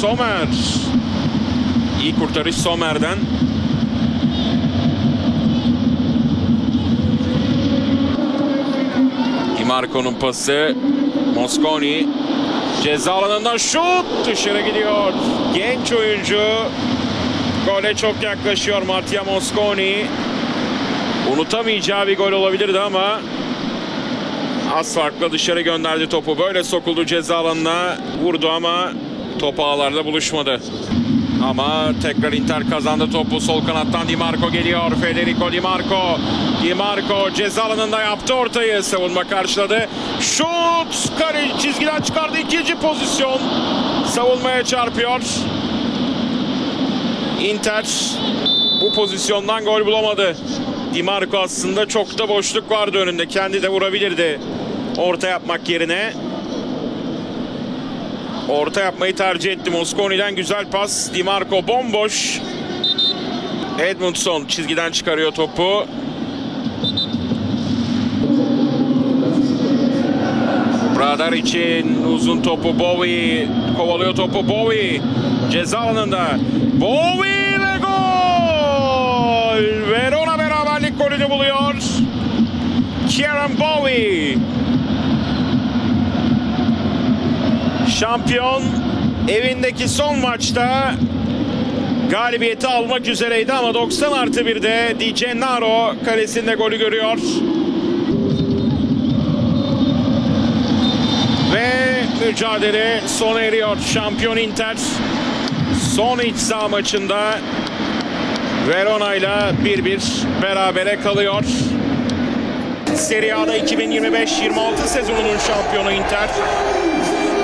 Sommer. İyi kurtarış Sommer'den. Di Marco'nun pası. Mosconi. Ceza alanından şut dışarı gidiyor. Genç oyuncu gole çok yaklaşıyor. Mattia Mosconi. Unutamayacağı bir gol olabilirdi ama az farkla dışarı gönderdi topu. Böyle sokuldu ceza alanına. Vurdu ama top ağlarla buluşmadı. Ama tekrar Inter kazandı topu. Sol kanattan Di Marco geliyor. Federico Di Marco. Di Marco ceza alanında yaptı ortayı. Savunma karşıladı. Şut! Kale çizgiden çıkardı. İkinci pozisyon. Savunmaya çarpıyor. Inter bu pozisyondan gol bulamadı. Di Marco aslında çok da boşluk vardı önünde. Kendi de vurabilirdi. Orta yapmak yerine. Orta yapmayı tercih etti. Mosconi'den güzel pas. Di Marco bomboş. Edmundson çizgiden çıkarıyor topu. Bradar için uzun topu Bowie. Kovalıyor topu Bowie. Ceza alanında. Bowie ve gol! Verona beraberlik golünü buluyor. Kieran Bowie. Şampiyon evindeki son maçta galibiyeti almak üzereydi ama 90+1'de Di Gennaro kalesinde golü görüyor. Ve mücadele sona eriyor. Şampiyon Inter son iç saha maçında Verona ile 1-1 berabere kalıyor. Serie A'da 2025-26 sezonunun şampiyonu Inter.